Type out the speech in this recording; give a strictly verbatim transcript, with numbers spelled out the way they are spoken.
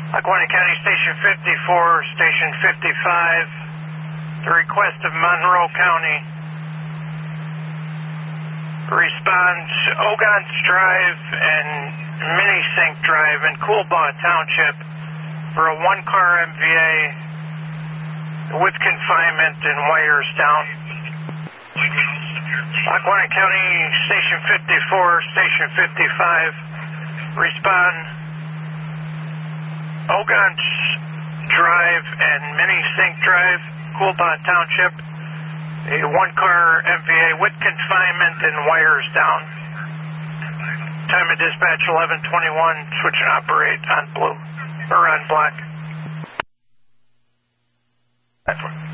Lackawanna County Station fifty-four, Station fifty-five, the request of Monroe County. Responds Ogons Drive and Mini Sink Drive in Coolbaugh Township for a one-car M V A with confinement and wires down. Lackawanna County Station fifty-four, Station fifty-five, respond Ogons Drive and Mini Sink Drive, Coolbaugh Township, a one-car M V A with confinement and wires down. Time of dispatch eleven twenty-one, switch and operate on blue, or on black.